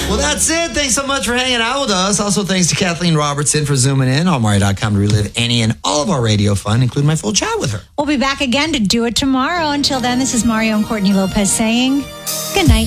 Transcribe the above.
Well, that's it. Thanks so much for hanging out with us. Also, thanks to Kathleen Robertson for zooming in on Mario.com to relive any and all of our radio fun, including my full chat with her. We'll be back again to do it tomorrow. Until then, this is Mario and Courtney Lopez saying good night.